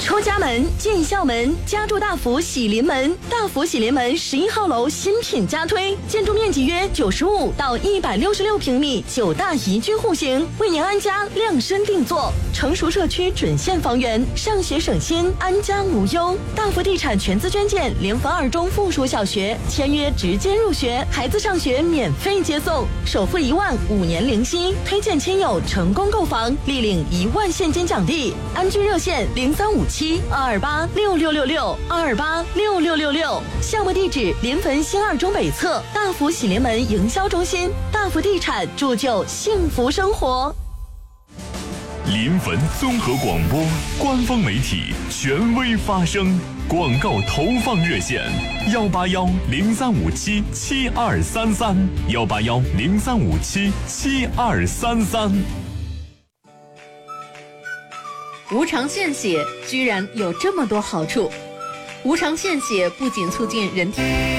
出家门、进校门，家住大福喜临门。大福喜临门11号楼新品加推，建筑面积约95到166平米，9大宜居户型，为您安家量身定做。成熟社区准现房源，上学省心，安家无忧。大福地产全资捐建联合2中附属小学，签约直接入学，孩子上学免费接送，首付1万，5年零息。推荐亲友成功购房，立领1万现金奖励。安居热线0357-228-6666，228-6666。项目地址：临汾新2中北侧大福喜临门营销中心。大福地产，铸就幸福生活。 临汾综合广播官方媒体，权威发声。广告投放热线：181-0357-7233，181-0357-7233。 无偿献血居然有这么多好处！无偿献血不仅促进人体